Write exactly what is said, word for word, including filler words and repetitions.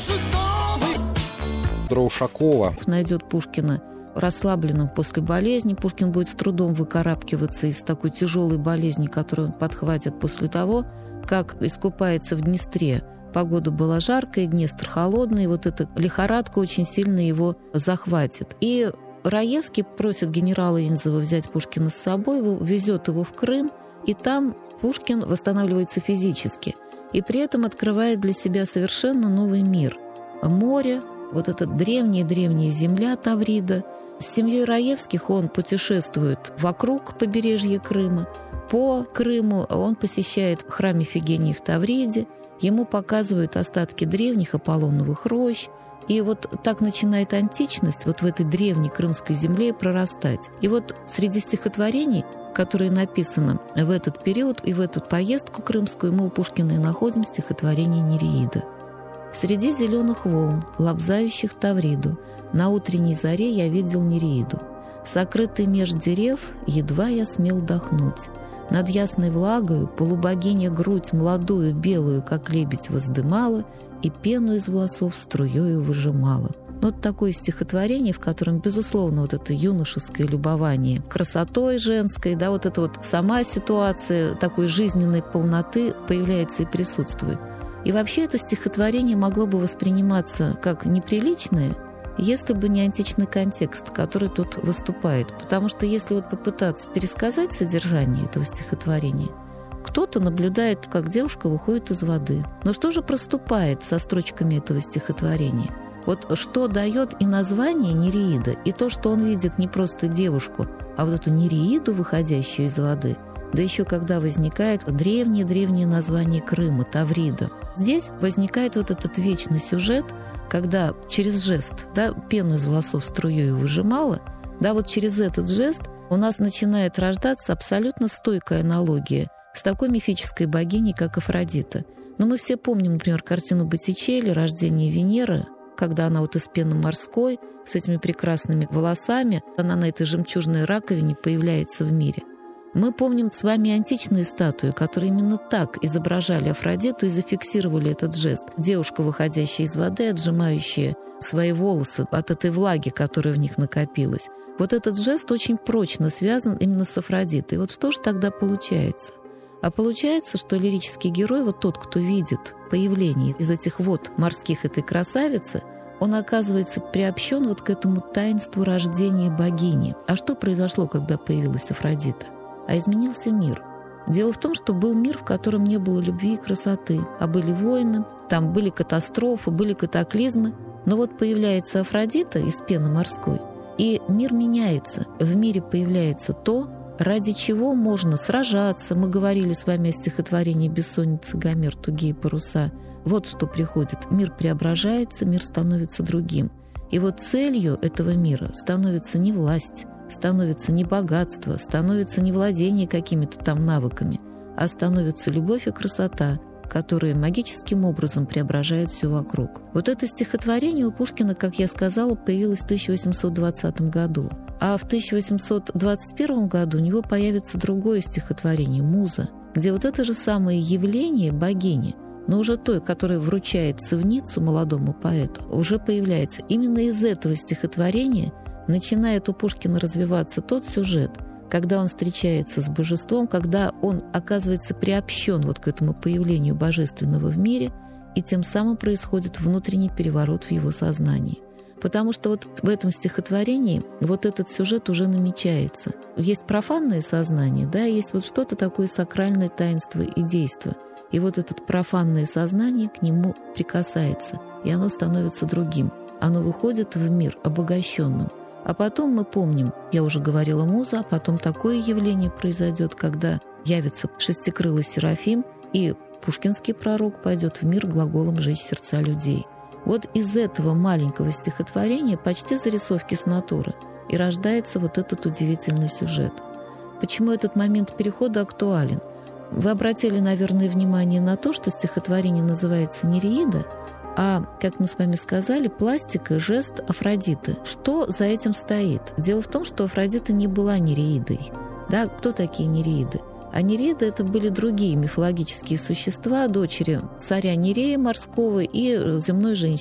Ушакова найдет Пушкина расслабленным после болезни. Пушкин будет с трудом выкарабкиваться из такой тяжелой болезни, которую он подхватит после того, как искупается в Днестре. Погода была жаркая, Днестр холодный, вот эта лихорадка очень сильно его захватит. И Раевский просит генерала Инзова взять Пушкина с собой, везет его в Крым, и там Пушкин восстанавливается физически. И при этом открывает для себя совершенно новый мир. Море, вот эта древняя-древняя земля Таврида. С семьей Раевских он путешествует вокруг побережья Крыма. По Крыму он посещает храм Ифигении в Тавриде. Ему показывают остатки древних Аполлоновых рощ. И вот так начинает античность вот в этой древней крымской земле прорастать. И вот среди стихотворений, которые написаны в этот период и в эту поездку крымскую, мы у Пушкина и находим стихотворение Нереида. «Среди зеленых волн, лобзающих Тавриду, на утренней заре я видел Нереиду. Сокрытый меж дерев, едва я смел дохнуть. Над ясной влагою полубогиня грудь молодую, белую, как лебедь, воздымала, и пену из волосов струёю выжимала». Вот такое стихотворение, в котором, безусловно, вот это юношеское любование красотой женской, да, вот эта вот сама ситуация такой жизненной полноты появляется и присутствует. И вообще это стихотворение могло бы восприниматься как неприличное, если бы не античный контекст, который тут выступает. Потому что если вот попытаться пересказать содержание этого стихотворения, кто-то наблюдает, как девушка выходит из воды. Но что же проступает со строчками этого стихотворения? Вот что дает и название Нереида, и то, что он видит не просто девушку, а вот эту Нереиду, выходящую из воды, да еще когда возникает древнее-древнее название Крыма, Таврида. Здесь возникает вот этот вечный сюжет, когда через жест, да, пену из волосов струей выжимала, да, вот через этот жест у нас начинает рождаться абсолютно стойкая аналогия с такой мифической богиней, как Афродита. Но мы все помним, например, картину Боттичелли «Рождение Венеры», когда она вот из пены морской, с этими прекрасными волосами, она на этой жемчужной раковине появляется в мире. Мы помним с вами античные статуи, которые именно так изображали Афродиту и зафиксировали этот жест. Девушка, выходящая из воды, отжимающая свои волосы от этой влаги, которая в них накопилась. Вот этот жест очень прочно связан именно с Афродитой. И вот что же тогда получается? А получается, что лирический герой, вот тот, кто видит появление из этих вод морских этой красавицы, он оказывается приобщен вот к этому таинству рождения богини. А что произошло, когда появилась Афродита? А изменился мир. Дело в том, что был мир, в котором не было любви и красоты, а были войны, там были катастрофы, были катаклизмы. Но вот появляется Афродита из пены морской, и мир меняется. В мире появляется то, ради чего можно сражаться. Мы говорили с вами о стихотворении «Бессонница Гомер. Тугие паруса». Вот что приходит. Мир преображается, мир становится другим. И вот целью этого мира становится не власть, становится не богатство, становится не владение какими-то там навыками, а становится любовь и красота, которые магическим образом преображают все вокруг. Вот это стихотворение у Пушкина, как я сказала, появилось в тысяча восемьсот двадцатом году. А в тысяча восемьсот двадцать первом году у него появится другое стихотворение «Муза», где вот это же самое явление богини, но уже той, которая вручает сывницу молодому поэту, уже появляется. Именно из этого стихотворения начинает у Пушкина развиваться тот сюжет, когда он встречается с божеством, когда он оказывается приобщен вот к этому появлению божественного в мире, и тем самым происходит внутренний переворот в его сознании. Потому что вот в этом стихотворении вот этот сюжет уже намечается. Есть профанное сознание, да, есть вот что-то такое сакральное таинство и действо. И вот это профанное сознание к нему прикасается, и оно становится другим. Оно выходит в мир обогащенным. А потом мы помним, я уже говорила, муза, а потом такое явление произойдет, когда явится шестикрылый Серафим, и пушкинский пророк пойдет в мир глаголом «жечь сердца людей». Вот из этого маленького стихотворения, почти зарисовки с натуры, и рождается вот этот удивительный сюжет. Почему этот момент перехода актуален? Вы обратили, наверное, внимание на то, что стихотворение называется «Нереида», а, как мы с вами сказали, пластика, жест Афродиты. Что за этим стоит? Дело в том, что Афродита не была Нереидой. Да, кто такие Нереиды? А Нереиды — это были другие мифологические существа, дочери царя Нерея морского и земной женщины.